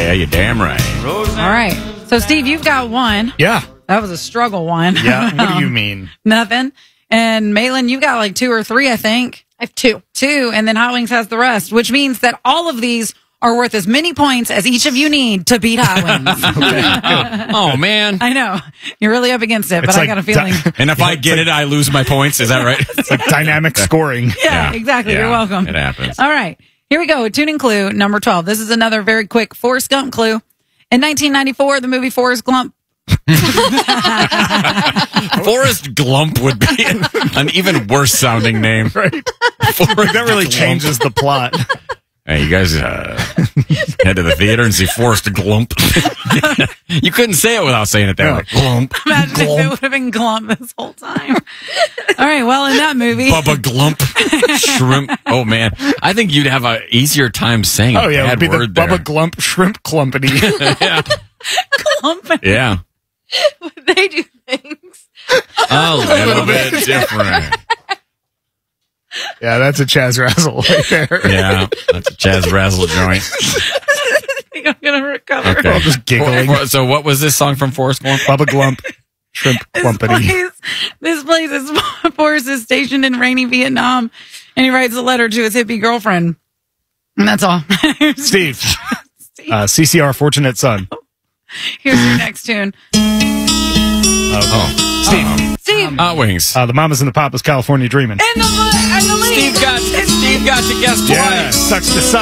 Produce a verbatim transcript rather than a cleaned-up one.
Yeah, you're damn right. All right. So, Steve, you've got one. Yeah. That was a struggle one. Yeah. What do you Um, mean? Nothing. And Malin, you got like two or three, I think. I have two. Two. And then Hot Wings has the rest, which means that all of these are worth as many points as each of you need to beat Hot Wings. Oh, man. I know. You're really up against it, but It's I like got a feeling. di- And if I get it, I lose my points. Is that right? It's like dynamic scoring. yeah, exactly. Yeah, You're welcome. It happens. All right. Here we go. Tuning clue number twelve. This is another very quick Forrest Gump clue. In nineteen ninety-four, the movie Forrest Gump. Forrest Glump would be an even worse sounding name. Right. Forrest That really Glump. changes the plot. Hey, you guys uh, head to the theater and see Forrest Glump. You couldn't say it without saying it that way. Glump. Imagine if it Glump. would have been Glump this whole time. All right. Well, in that movie. Bubba Glump. Shrimp. Oh, man. I think you'd have an easier time saying a Oh, yeah. It would bad be the word there. Bubba Glump Shrimp Clumpany. yeah. Glump. yeah. They do things. A little bit different. Yeah, that's a Chaz Razzle right there. Yeah. That's a Chaz Razzle joint. I think I'm going to recover. Okay. I'm just giggling. For- for- So what was this song from Forrest Gump? Bubba Glump Shrimp This Clumpany. place, this place is Forrest is stationed in rainy Vietnam, and he writes a letter to his hippie girlfriend. And that's all. Here's, Steve. Steve. Uh, C C R Fortunate Son. Here's your next tune. Oh. Steve. Steve. Hot Wings. Uh, the Mamas and the Papas California Dreamin'. and the, and the lead. Steve got, Steve got to guess twice. Yeah, sucks to suck.